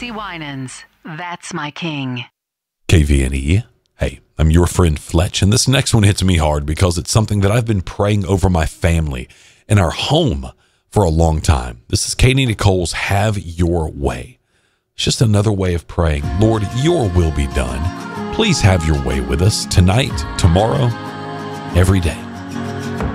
CeCe Winans, That's My King. KVNE. Hey, I'm your friend Fletch, and this next one hits me hard because it's something that I've been praying over my family and our home for a long time. This is Katie Nicole's Have Your Way. It's just another way of praying, Lord, your will be done. Please have your way with us tonight, tomorrow, every day.